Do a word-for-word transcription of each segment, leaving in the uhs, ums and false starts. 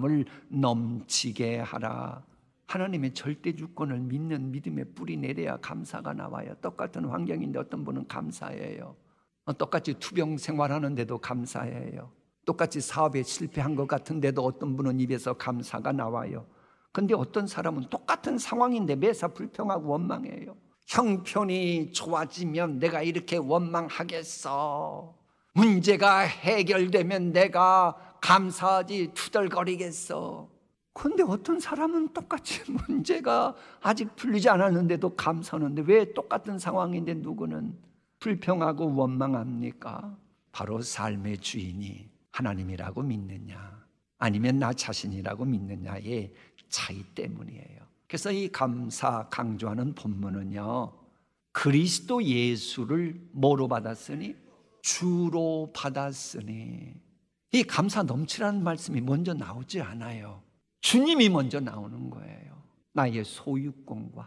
마음을 넘치게 하라. 하나님의 절대 주권을 믿는 믿음의 뿌리 내려야 감사가 나와요. 똑같은 환경인데 어떤 분은 감사해요. 똑같이 투병 생활하는데도 감사해요. 똑같이 사업에 실패한 것 같은데도 어떤 분은 입에서 감사가 나와요. 근데 어떤 사람은 똑같은 상황인데 매사 불평하고 원망해요. 형편이 좋아지면 내가 이렇게 원망하겠어. 문제가 해결되면 내가 감사하지 투덜거리겠어. 근데 어떤 사람은 똑같이 문제가 아직 풀리지 않았는데도 감사하는데 왜 똑같은 상황인데 누구는 불평하고 원망합니까? 바로 삶의 주인이 하나님이라고 믿느냐 아니면 나 자신이라고 믿느냐의 차이 때문이에요. 그래서 이 감사 강조하는 본문은요, 그리스도 예수를 뭐로 받았으니? 주로 받았으니. 이 감사 넘치라는 말씀이 먼저 나오지 않아요. 주님이 먼저 나오는 거예요. 나의 소유권과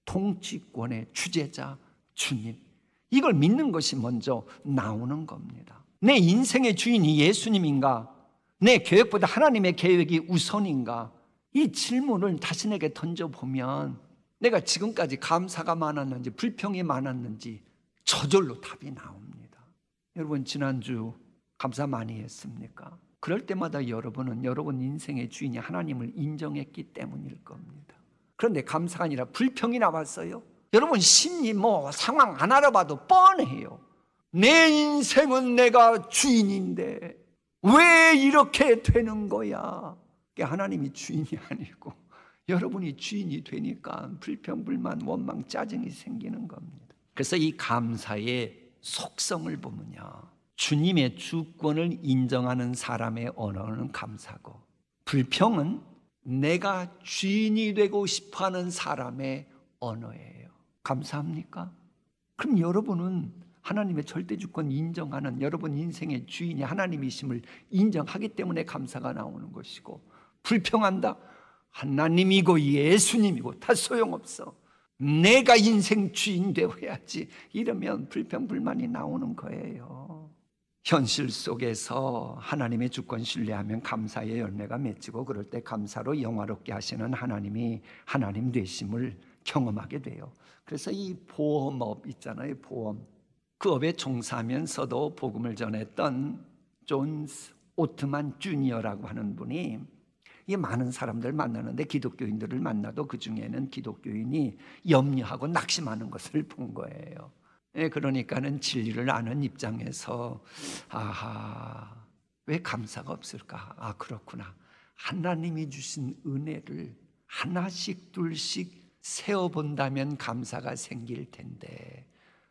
통치권의 주재자 주님, 이걸 믿는 것이 먼저 나오는 겁니다. 내 인생의 주인이 예수님인가? 내 계획보다 하나님의 계획이 우선인가? 이 질문을 자신에게 던져보면 내가 지금까지 감사가 많았는지 불평이 많았는지 저절로 답이 나옵니다. 여러분, 지난주 감사 많이 했습니까? 그럴 때마다 여러분은 여러분 인생의 주인이 하나님을 인정했기 때문일 겁니다. 그런데 감사가 아니라 불평이 나왔어요. 여러분 심리 뭐 상황 안 알아봐도 뻔해요. 내 인생은 내가 주인인데 왜 이렇게 되는 거야? 하나님이 주인이 아니고 여러분이 주인이 되니까 불평, 불만, 원망, 짜증이 생기는 겁니다. 그래서 이 감사의 속성을 보면요, 주님의 주권을 인정하는 사람의 언어는 감사고, 불평은 내가 주인이 되고 싶어하는 사람의 언어예요. 감사합니까? 그럼 여러분은 하나님의 절대 주권 인정하는 여러분 인생의 주인이 하나님이심을 인정하기 때문에 감사가 나오는 것이고, 불평한다? 하나님이고 예수님이고 다 소용없어. 내가 인생 주인 되어야지. 이러면 불평불만이 나오는 거예요. 현실 속에서 하나님의 주권 신뢰하면 감사의 열매가 맺히고, 그럴 때 감사로 영화롭게 하시는 하나님이 하나님 되심을 경험하게 돼요. 그래서 이 보험업 있잖아요, 보험. 그 업에 종사하면서도 복음을 전했던 존 오트만 주니어라고 하는 분이, 이 많은 사람들 만나는데 기독교인들을 만나도 그 중에는 기독교인이 염려하고 낙심하는 것을 본 거예요. 예, 그러니까는 진리를 아는 입장에서 아하, 왜 감사가 없을까? 아, 그렇구나. 하나님이 주신 은혜를 하나씩 둘씩 세어본다면 감사가 생길 텐데,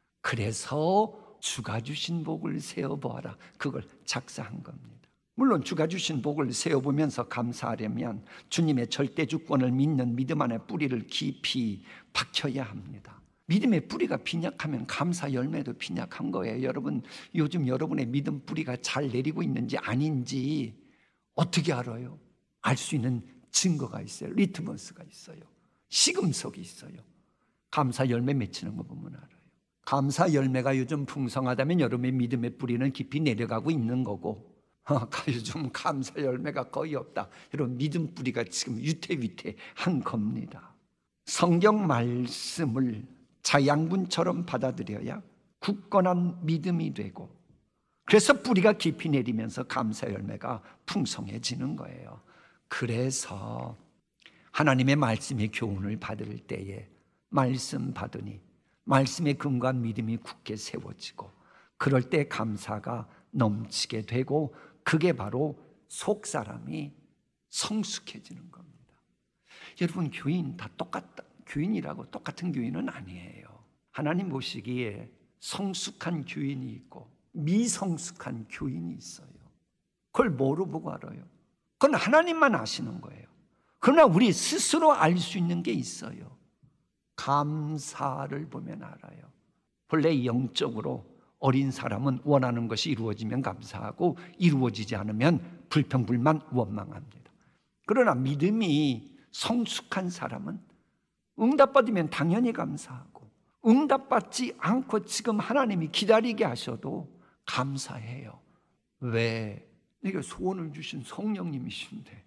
그래서 주가 주신 복을 세어보아라, 그걸 작사한 겁니다. 물론 주가 주신 복을 세어보면서 감사하려면 주님의 절대 주권을 믿는 믿음 안에 뿌리를 깊이 박혀야 합니다. 믿음의 뿌리가 빈약하면 감사 열매도 빈약한 거예요. 여러분, 요즘 여러분의 믿음 뿌리가 잘 내리고 있는지 아닌지 어떻게 알아요? 알 수 있는 증거가 있어요. 리트머스가 있어요. 시금석이 있어요. 감사 열매 맺히는 거 보면 알아요. 감사 열매가 요즘 풍성하다면 여러분의 믿음의 뿌리는 깊이 내려가고 있는 거고, 어, 요즘 감사 열매가 거의 없다, 이런 믿음 뿌리가 지금 위태위태한 겁니다. 성경 말씀을 자양분처럼 받아들여야 굳건한 믿음이 되고, 그래서 뿌리가 깊이 내리면서 감사 열매가 풍성해지는 거예요. 그래서 하나님의 말씀의 교훈을 받을 때에 말씀 받으니 말씀의 근거한 믿음이 굳게 세워지고, 그럴 때 감사가 넘치게 되고, 그게 바로 속사람이 성숙해지는 겁니다. 여러분, 교인 다 똑같다, 교인이라고 똑같은 교인은 아니에요. 하나님 보시기에 성숙한 교인이 있고 미성숙한 교인이 있어요. 그걸 뭐로 보고 알아요? 그건 하나님만 아시는 거예요. 그러나 우리 스스로 알 수 있는 게 있어요. 감사를 보면 알아요. 본래 영적으로 어린 사람은 원하는 것이 이루어지면 감사하고 이루어지지 않으면 불평불만 원망합니다. 그러나 믿음이 성숙한 사람은 응답받으면 당연히 감사하고, 응답받지 않고 지금 하나님이 기다리게 하셔도 감사해요. 왜? 내게 소원을 주신 성령님이신데